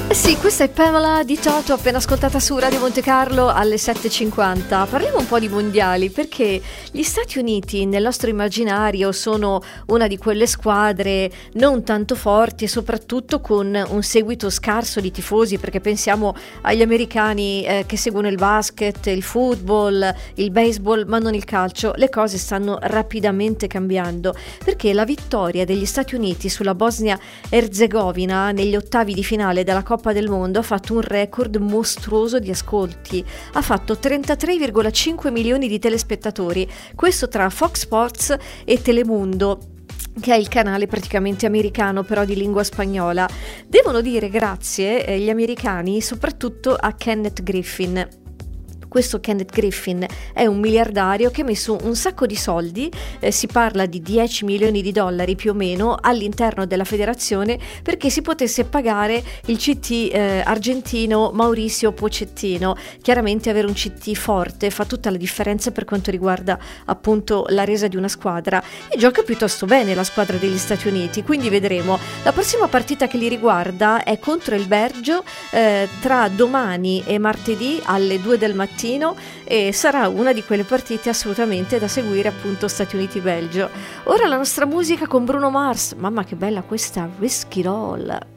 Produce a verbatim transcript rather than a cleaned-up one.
Sì, questa è Pamela di Toto, appena ascoltata su Radio Monte Carlo alle sette e cinquanta. Parliamo un po' di mondiali, perché gli Stati Uniti nel nostro immaginario sono una di quelle squadre non tanto forti e soprattutto con un seguito scarso di tifosi, perché pensiamo agli americani eh, che seguono il basket, il football, il baseball, ma non il calcio. Le cose stanno rapidamente cambiando, perché la vittoria degli Stati Uniti sulla Bosnia-Erzegovina negli ottavi di finale della Coppa del Mondo ha fatto un record mostruoso di ascolti. Ha fatto trentatré virgola cinque milioni di telespettatori, questo tra Fox Sports e Telemundo, che è il canale praticamente americano però di lingua spagnola. Devono dire grazie eh, gli americani soprattutto a Kenneth Griffin. Questo Kenneth Griffin è un miliardario che ha messo un sacco di soldi, eh, si parla di dieci milioni di dollari più o meno, all'interno della federazione perché si potesse pagare il C T eh, argentino Mauricio Pochettino. Chiaramente avere un C T forte fa tutta la differenza per quanto riguarda appunto la resa di una squadra, e gioca piuttosto bene la squadra degli Stati Uniti, quindi vedremo. La prossima partita che li riguarda è contro il Belgio eh, tra domani e martedì alle due del mattino, e sarà una di quelle partite assolutamente da seguire, appunto Stati Uniti-Belgio. Ora la nostra musica con Bruno Mars, mamma che bella questa Risk It All.